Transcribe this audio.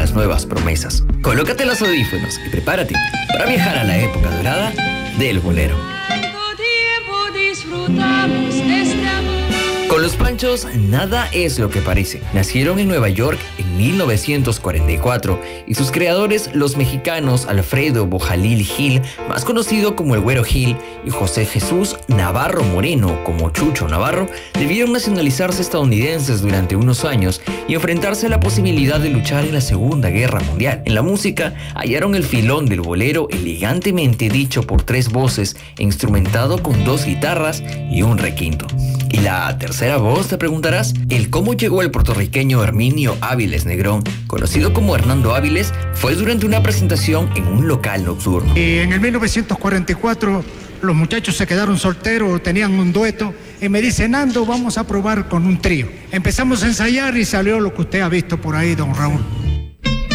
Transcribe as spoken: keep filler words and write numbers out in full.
las nuevas promesas. Colócate los audífonos y prepárate para viajar a la época dorada del bolero. Con los Panchos, nada es lo que parece. Nacieron en Nueva York en mil novecientos cuarenta y cuatro y sus creadores, los mexicanos Alfredo Bojalil Gil, más conocido como el Güero Gil, y José Jesús Navarro Moreno, como Chucho Navarro, debieron nacionalizarse estadounidenses durante unos años y enfrentarse a la posibilidad de luchar en la Segunda Guerra Mundial. En la música hallaron el filón del bolero elegantemente dicho por tres voces e instrumentado con dos guitarras y un requinto. Y la tercera voz, te preguntarás, el cómo llegó el puertorriqueño Herminio Áviles Negrón, conocido como Hernando Áviles, fue durante una presentación en un local nocturno. Y en el mil novecientos cuarenta y cuatro los muchachos se quedaron solteros, tenían un dueto, y me dice, Nando, vamos a probar con un trío. Empezamos a ensayar y salió lo que usted ha visto por ahí, don Raúl.